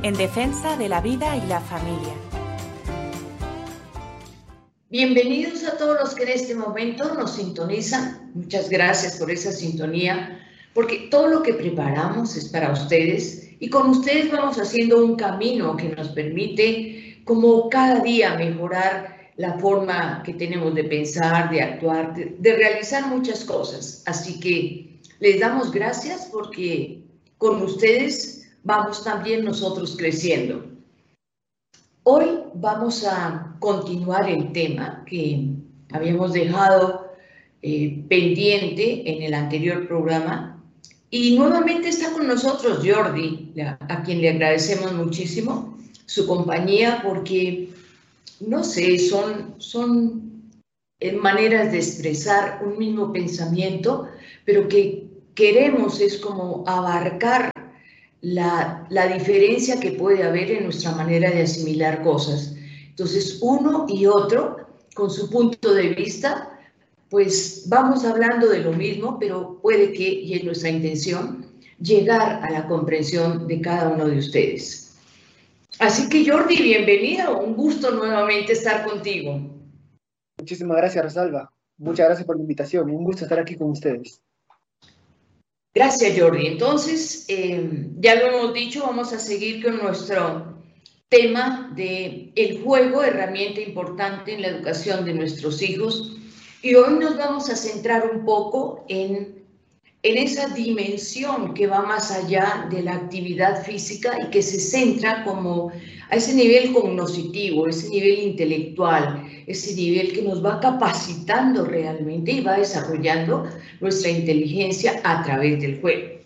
en defensa de la vida y la familia. Bienvenidos a todos los que en este momento nos sintonizan. Muchas gracias por esa sintonía, porque todo lo que preparamos es para ustedes y con ustedes vamos haciendo un camino que nos permite, como cada día, mejorar la forma que tenemos de pensar, de actuar, de realizar muchas cosas. Así que les damos gracias porque con ustedes vamos también nosotros creciendo. Hoy vamos a continuar el tema que habíamos dejado pendiente en el anterior programa y nuevamente está con nosotros Jordi, a quien le agradecemos muchísimo su compañía porque, no sé, son maneras de expresar un mismo pensamiento, pero que queremos es como abarcar la diferencia que puede haber en nuestra manera de asimilar cosas. Entonces, uno y otro, con su punto de vista, pues vamos hablando de lo mismo, pero puede que, y es nuestra intención, llegar a la comprensión de cada uno de ustedes. Así que, Jordi, bienvenido, un gusto nuevamente estar contigo. Muchísimas gracias, Rosalba. Muchas gracias por la invitación. Un gusto estar aquí con ustedes. Gracias, Jordi. Entonces, ya lo hemos dicho, vamos a seguir con nuestro tema de el juego, herramienta importante en la educación de nuestros hijos. Y hoy nos vamos a centrar un poco en esa dimensión que va más allá de la actividad física y que se centra como a ese nivel cognoscitivo, ese nivel intelectual, ese nivel que nos va capacitando realmente y va desarrollando nuestra inteligencia a través del juego.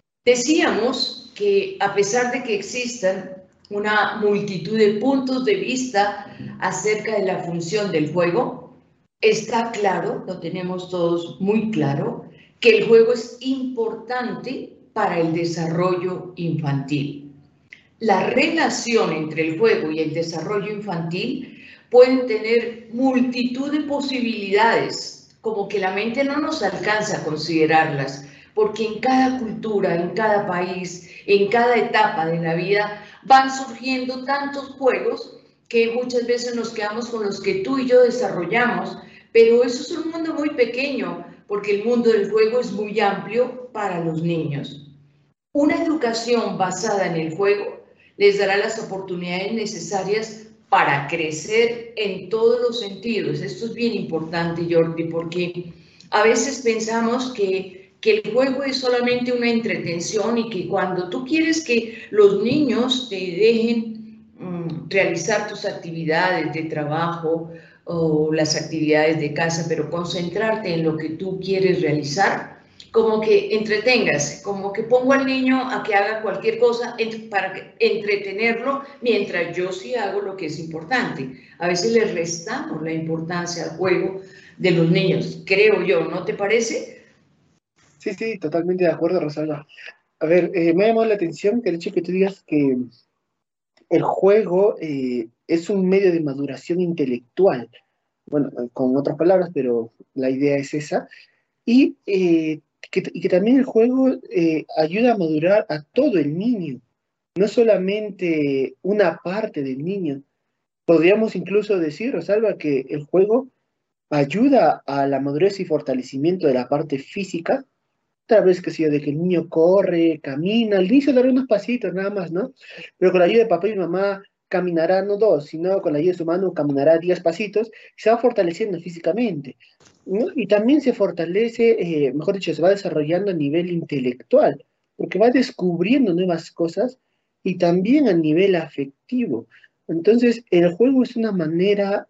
Decíamos que a pesar de que existan una multitud de puntos de vista acerca de la función del juego, está claro, lo tenemos todos muy claro, que el juego es importante para el desarrollo infantil. La relación entre el juego y el desarrollo infantil pueden tener multitud de posibilidades, como que la mente no nos alcanza a considerarlas, porque en cada cultura, en cada país, en cada etapa de la vida van surgiendo tantos juegos que muchas veces nos quedamos con los que tú y yo desarrollamos, pero eso es un mundo muy pequeño, porque el mundo del juego es muy amplio para los niños. Una educación basada en el juego les dará las oportunidades necesarias para crecer en todos los sentidos. Esto es bien importante, Jordi, porque a veces pensamos que el juego es solamente una entretención y que cuando tú quieres que los niños te dejen realizar tus actividades de trabajo o las actividades de casa, pero concentrarte en lo que tú quieres realizar, como que entretengas, como que pongo al niño a que haga cualquier cosa para entretenerlo, mientras yo sí hago lo que es importante. A veces les restamos la importancia al juego de los niños, creo yo, ¿no te parece? Sí, totalmente de acuerdo, Rosalba. A ver, me ha llamado la atención que el hecho que tú digas que el juego es un medio de maduración intelectual. Bueno, con otras palabras, pero la idea es esa. Y que también el juego ayuda a madurar a todo el niño, no solamente una parte del niño. Podríamos incluso decir, Rosalba, que el juego ayuda a la madurez y fortalecimiento de la parte física, tal vez que sea de que el niño corre, camina, al inicio dará unos pasitos nada más, ¿no? Pero con la ayuda de papá y mamá caminará no dos, sino con la ayuda de su mano caminará 10 pasitos y se va fortaleciendo físicamente, ¿no? Y también se fortalece, mejor dicho, se va desarrollando a nivel intelectual, porque va descubriendo nuevas cosas y también a nivel afectivo. Entonces, el juego es una manera,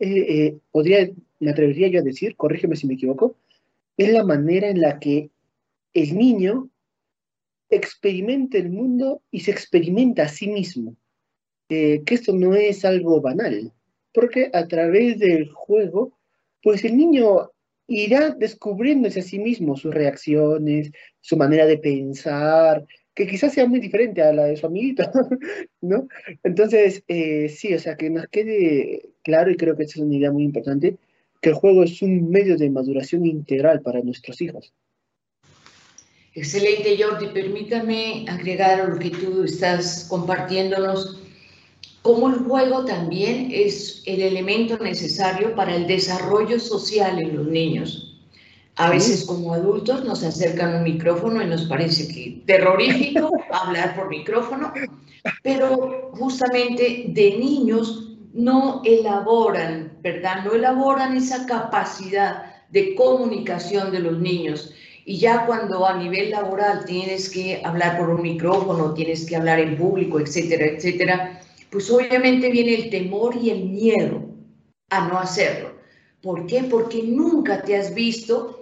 me atrevería yo a decir, corrígeme si me equivoco, es la manera en la que el niño experimenta el mundo y se experimenta a sí mismo. Que esto no es algo banal, porque a través del juego, pues el niño irá descubriéndose a sí mismo sus reacciones, su manera de pensar, que quizás sea muy diferente a la de su amiguito, ¿no? Entonces, sí, o sea, que nos quede claro, y creo que esa es una idea muy importante, que el juego es un medio de maduración integral para nuestros hijos. Excelente, Jordi. Permítame agregar a lo que tú estás compartiéndonos, cómo el juego también es el elemento necesario para el desarrollo social en los niños. A veces como adultos nos acercan un micrófono y nos parece que terrorífico hablar por micrófono, pero justamente de niños no elaboran, ¿verdad? No elaboran esa capacidad de comunicación de los niños. Y ya cuando a nivel laboral tienes que hablar por un micrófono, tienes que hablar en público, etcétera, etcétera, pues obviamente viene el temor y el miedo a no hacerlo. ¿Por qué? Porque nunca te has visto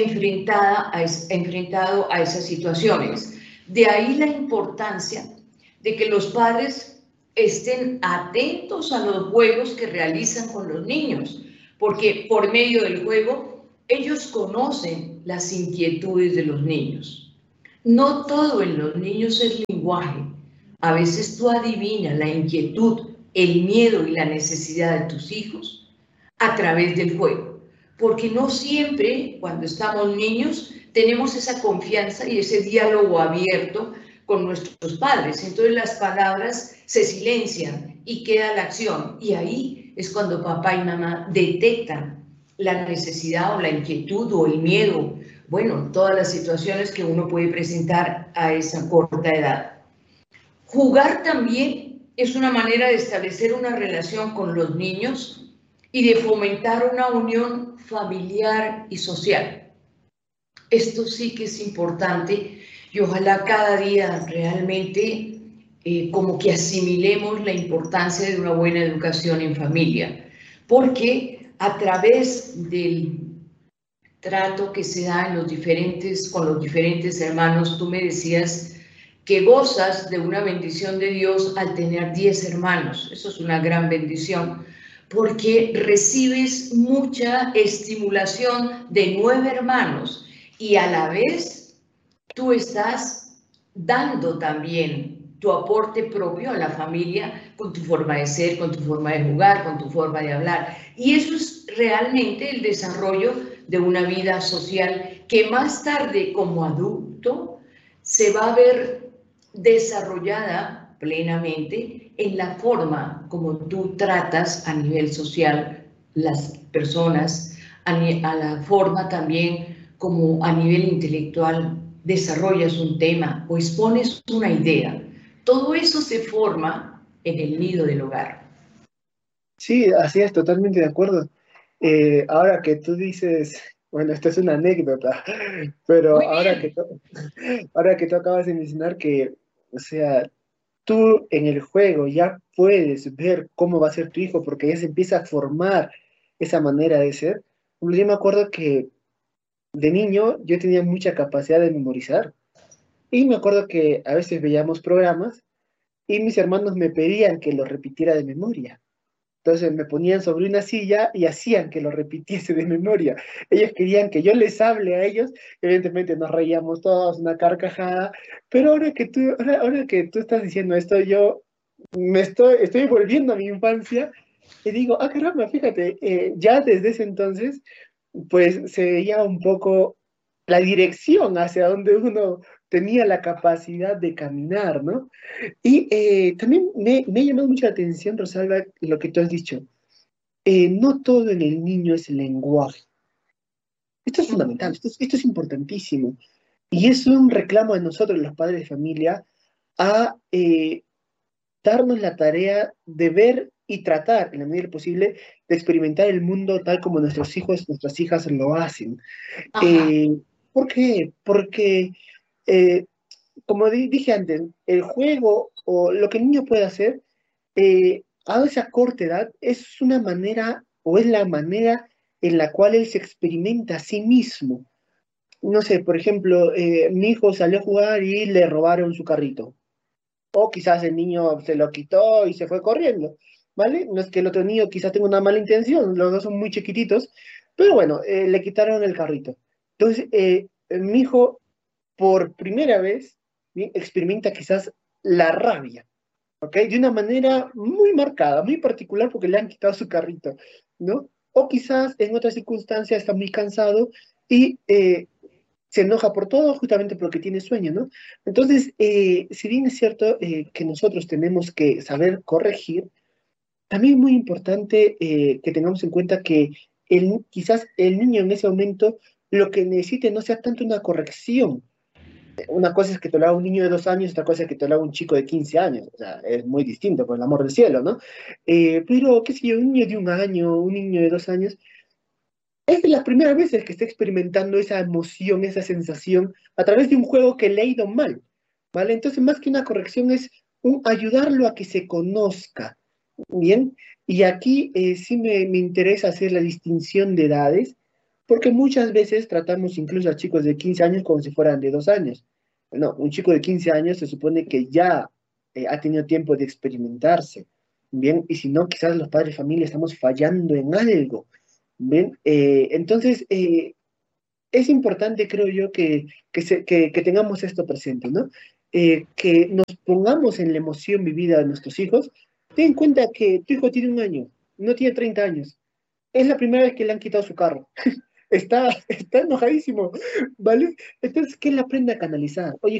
enfrentado a esas situaciones. De ahí la importancia de que los padres estén atentos a los juegos que realizan con los niños, porque por medio del juego ellos conocen las inquietudes de los niños. No todo en los niños es lenguaje. A veces tú adivinas la inquietud, el miedo y la necesidad de tus hijos a través del juego, porque no siempre cuando estamos niños tenemos esa confianza y ese diálogo abierto con nuestros padres. Entonces las palabras se silencian y queda la acción. Y ahí es cuando papá y mamá detectan la necesidad o la inquietud o el miedo, bueno, todas las situaciones que uno puede presentar a esa corta edad. Jugar también es una manera de establecer una relación con los niños y de fomentar una unión familiar y social. Esto sí que es importante y ojalá cada día realmente como que asimilemos la importancia de una buena educación en familia, porque a través del trato que se da con los diferentes hermanos, tú me decías que gozas de una bendición de Dios al tener 10 hermanos. Eso es una gran bendición, porque recibes mucha estimulación de 9 hermanos y a la vez tú estás dando también tu aporte propio a la familia con tu forma de ser, con tu forma de jugar, con tu forma de hablar. Y eso es realmente el desarrollo de una vida social que más tarde como adulto se va a ver desarrollada plenamente en la forma como tú tratas a nivel social las personas, a la forma también como a nivel intelectual desarrollas un tema o expones una idea. Todo eso se forma en el nido del hogar. Sí, así es, totalmente de acuerdo. Ahora que tú dices, bueno, esto es una anécdota, pero Muy bien. ahora que tú acabas de mencionar que, o sea, tú en el juego ya puedes ver cómo va a ser tu hijo porque ya se empieza a formar esa manera de ser. Yo me acuerdo que de niño yo tenía mucha capacidad de memorizar y me acuerdo que a veces veíamos programas y mis hermanos me pedían que lo repitiera de memoria. Entonces me ponían sobre una silla y hacían que lo repitiese de memoria. Ellos querían que yo les hable a ellos. Evidentemente nos reíamos todos, una carcajada. Pero ahora que tú estás diciendo esto, yo estoy volviendo a mi infancia y digo, ah, caramba, fíjate, ya desde ese entonces, pues se veía un poco la dirección hacia donde uno tenía la capacidad de caminar, ¿no? Y también me ha llamado mucho la atención, Rosalba, lo que tú has dicho. No todo en el niño es el lenguaje. Esto es fundamental, esto es importantísimo. Y es un reclamo de nosotros, los padres de familia, a darnos la tarea de ver y tratar, en la medida posible, de experimentar el mundo tal como nuestros hijos, nuestras hijas lo hacen. Ajá. Eh, ¿Por qué? Porque, eh, como dije antes, el juego o lo que el niño puede hacer a esa corta edad es una manera o es la manera en la cual él se experimenta a sí mismo. No sé, por ejemplo, mi hijo salió a jugar y le robaron su carrito. O quizás el niño se lo quitó y se fue corriendo, ¿vale? No es que el otro niño quizás tenga una mala intención, los dos son muy chiquititos, pero bueno, le quitaron el carrito. Entonces, mi hijo por primera vez, ¿sí?, experimenta quizás la rabia, ¿ok? De una manera muy marcada, muy particular porque le han quitado su carrito, ¿no? O quizás en otras circunstancias está muy cansado y se enoja por todo justamente porque tiene sueño, ¿no? Entonces, si bien es cierto que nosotros tenemos que saber corregir, también es muy importante que tengamos en cuenta que quizás el niño en ese momento lo que necesite no sea tanto una corrección. Una cosa es que te lo haga un niño de 2 años, otra cosa es que te lo haga un chico de 15 años. O sea, es muy distinto, por el amor del cielo, ¿no? Pero, qué sé yo, un niño de 1 año, un niño de 2 años, es de las primeras veces que está experimentando esa emoción, esa sensación, a través de un juego que le ha ido mal, ¿vale? Entonces, más que una corrección, es ayudarlo a que se conozca, ¿bien? Y aquí sí me interesa hacer la distinción de edades, porque muchas veces tratamos incluso a chicos de 15 años como si fueran de 2 años. No, un chico de 15 años se supone que ya ha tenido tiempo de experimentarse, ¿bien? Y si no, quizás los padres de familia estamos fallando en algo. Bien, entonces es importante, creo yo, que tengamos esto presente, ¿no? Que nos pongamos en la emoción vivida de nuestros hijos. Ten en cuenta que tu hijo tiene 1 año, no tiene 30 años. Es la primera vez que le han quitado su carro. Está enojadísimo, ¿vale? Entonces, que él aprenda a canalizar. Oye,